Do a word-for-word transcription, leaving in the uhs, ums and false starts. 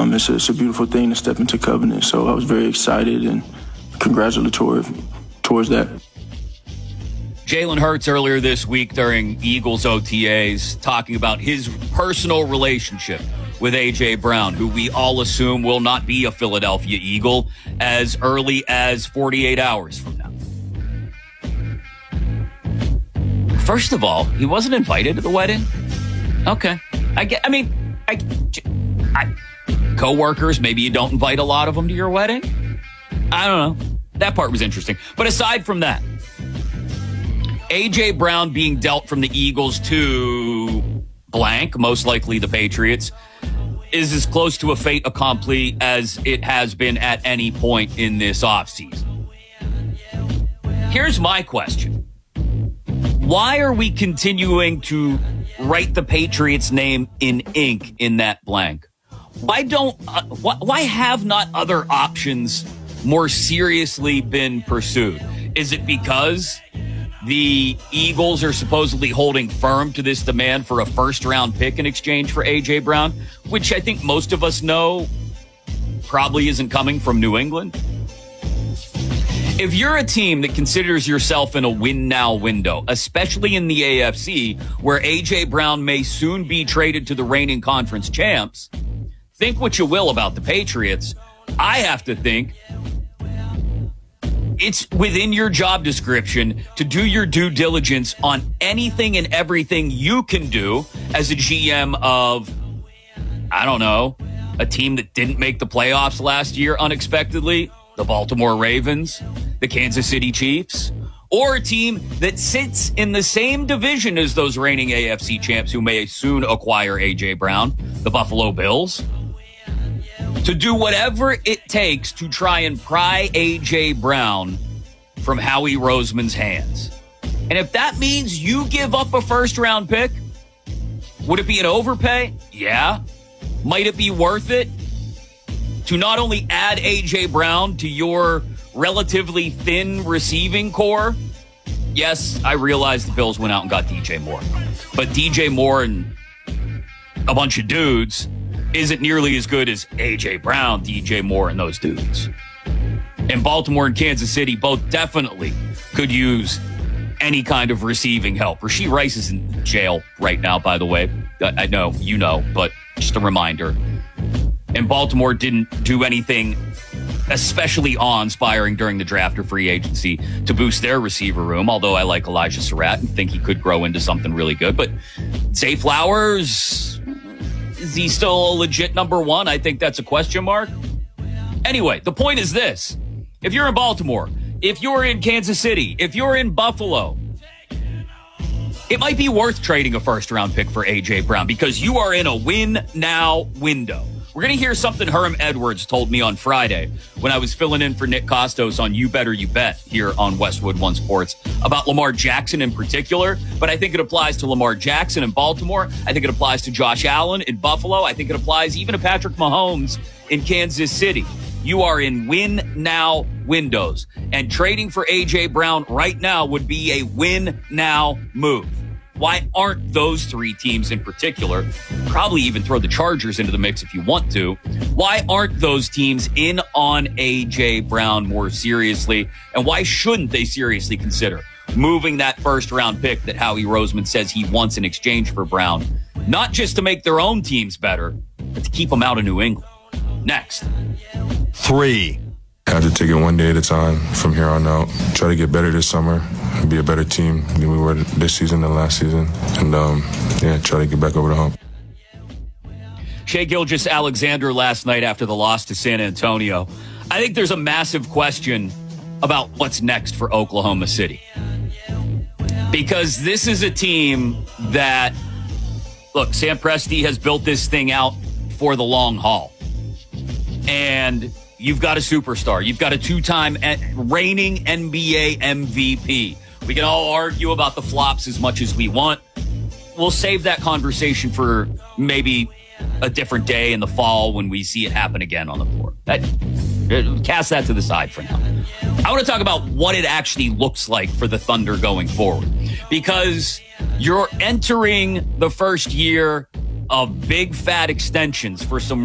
Um, it's, a, it's a beautiful thing to step into covenant. So I was very excited and congratulatory towards that. Jalen Hurts earlier this week during Eagles O T As talking about his personal relationship with A J. Brown, who we all assume will not be a Philadelphia Eagle as early as forty-eight hours from now. First of all, he wasn't invited to the wedding. Okay. I get, I mean, I, I, co-workers, maybe you don't invite a lot of them to your wedding. I don't know. That part was interesting. But aside from that, A J. Brown being dealt from the Eagles to blank, most likely the Patriots, is as close to a fait accompli as it has been at any point in this offseason. Here's my question. Why are we continuing to write the Patriots' name in ink in that blank? Why don't, uh, why, why have not other options more seriously been pursued? Is it because the Eagles are supposedly holding firm to this demand for a first-round pick in exchange for A J. Brown, which I think most of us know probably isn't coming from New England? If you're a team that considers yourself in a win-now window, especially in the A F C, where A J. Brown may soon be traded to the reigning conference champs, think what you will about the Patriots. I have to think it's within your job description to do your due diligence on anything and everything you can do as a G M of, I don't know, a team that didn't make the playoffs last year unexpectedly, the Baltimore Ravens, the Kansas City Chiefs, or a team that sits in the same division as those reigning A F C champs who may soon acquire A J. Brown, the Buffalo Bills, to do whatever it takes to try and pry A J. Brown from Howie Roseman's hands. And if that means you give up a first-round pick, would it be an overpay? Yeah. Might it be worth it to not only add A J. Brown to your relatively thin receiving core? Yes, I realize the Bills went out and got D J Moore. But D J Moore and a bunch of dudes isn't nearly as good as A J. Brown, D J Moore, and those dudes. And Baltimore and Kansas City both definitely could use any kind of receiving help. Rashee Rice is in jail right now, by the way. I know, you know, but just a reminder. And Baltimore didn't do anything especially awe-inspiring during the draft or free agency to boost their receiver room, although I like Elijah Surratt and think he could grow into something really good. But Zay Flowers, is he still a legit number one? I think that's a question mark. Anyway, the point is this. If you're in Baltimore, if you're in Kansas City, if you're in Buffalo, it might be worth trading a first-round pick for A J. Brown because you are in a win-now window. We're going to hear something Herm Edwards told me on Friday when I was filling in for Nick Costos on You Better You Bet here on Westwood One Sports about Lamar Jackson in particular, but I think it applies to Lamar Jackson in Baltimore. I think it applies to Josh Allen in Buffalo. I think it applies even to Patrick Mahomes in Kansas City. You are in win-now windows, and trading for A J. Brown right now would be a win-now move. Why aren't those three teams in particular, probably even throw the Chargers into the mix if you want to, why aren't those teams in on A J. Brown more seriously? And why shouldn't they seriously consider moving that first-round pick that Howie Roseman says he wants in exchange for Brown, not just to make their own teams better, but to keep them out of New England? Next. Three. I have to take it one day at a time from here on out. Try to get better this summer, be a better team than we were this season and last season. And, um, yeah, try to get back over the hump. Shai Gilgeous-Alexander last night after the loss to San Antonio. I think there's a massive question about what's next for Oklahoma City. Because this is a team that, look, Sam Presti has built this thing out for the long haul. And you've got a superstar. You've got a two-time reigning N B A M V P. We can all argue about the flops as much as we want. We'll save that conversation for maybe a different day in the fall when we see it happen again on the floor. That, cast that to the side for now. I want to talk about what it actually looks like for the Thunder going forward. Because you're entering the first year of big fat extensions for some